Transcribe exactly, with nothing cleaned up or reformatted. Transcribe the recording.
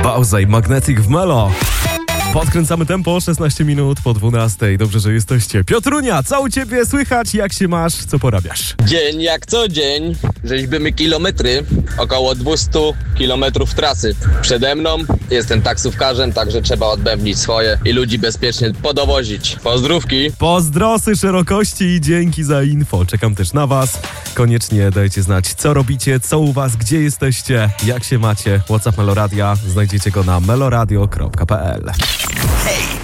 Bauza i Magnetic w Melo. Podkręcamy tempo, szesnaście minut po dwunastej. Dobrze, że jesteście. Piotrunia, co u ciebie słychać? Jak się masz? Co porabiasz? Dzień jak co dzień. Rzeźbimy kilometry. Około dwieście kilometrów trasy. Przede mną jestem taksówkarzem, także trzeba odbębnić swoje i ludzi bezpiecznie podowozić. Pozdrówki. Pozdrosy szerokości i dzięki za info. Czekam też na was. Koniecznie dajcie znać, co robicie, co u was, gdzie jesteście, jak się macie. WhatsApp Meloradia. Znajdziecie go na meloradio kropka p l. Hej!